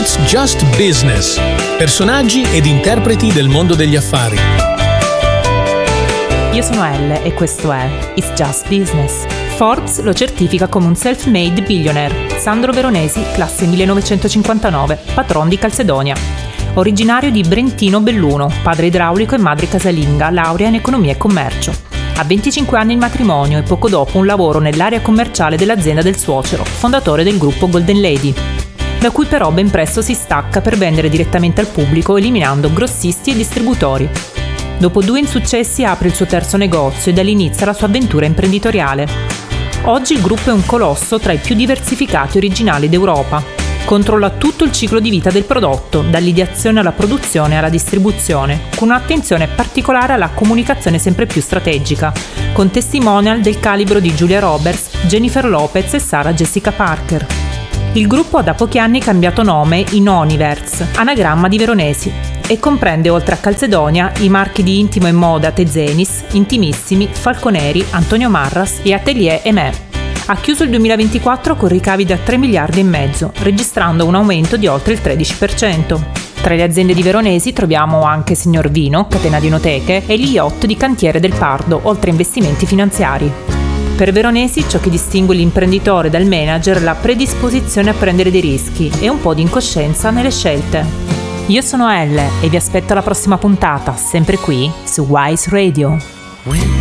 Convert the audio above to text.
It's Just Business. Personaggi ed interpreti del mondo degli affari. Io sono Elle e questo è It's Just Business. Forbes lo certifica come un self-made billionaire. Sandro Veronesi, classe 1959, patron di Calzedonia. Originario di Brentino Belluno, padre idraulico e madre casalinga, laurea in economia e commercio. A 25 anni il matrimonio e poco dopo un lavoro nell'area commerciale dell'azienda del suocero, fondatore del gruppo Golden Lady, da cui però ben presto si stacca per vendere direttamente al pubblico, eliminando grossisti e distributori. Dopo 2 insuccessi apre il suo terzo negozio e da lì inizia la sua avventura imprenditoriale. Oggi il gruppo è un colosso tra i più diversificati e originali d'Europa. Controlla tutto il ciclo di vita del prodotto, dall'ideazione alla produzione alla distribuzione, con un'attenzione particolare alla comunicazione sempre più strategica, con testimonial del calibro di Julia Roberts, Jennifer Lopez e Sarah Jessica Parker. Il gruppo ha da pochi anni cambiato nome in Oniverse, anagramma di Veronesi, e comprende oltre a Calzedonia i marchi di Intimo e Moda Tezenis, Intimissimi, Falconeri, Antonio Marras e Atelier Aimé. Ha chiuso il 2024 con ricavi da 3 miliardi e mezzo, registrando un aumento di oltre il 13%. Tra le aziende di Veronesi troviamo anche Signor Vino, catena di enoteche, e gli yacht di Cantiere del Pardo, oltre a investimenti finanziari. Per Veronesi ciò che distingue l'imprenditore dal manager è la predisposizione a prendere dei rischi e un po' di incoscienza nelle scelte. Io sono Elle e vi aspetto alla prossima puntata, sempre qui su Wise Radio.